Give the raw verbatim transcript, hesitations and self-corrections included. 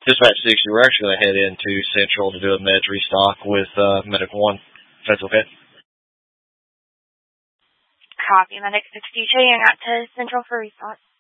Dispatch sixty, we're actually going to head into Central to do a meds restock with uh, Medic one, if that's okay. Copy. Medic sixty, checking out to Central for restock.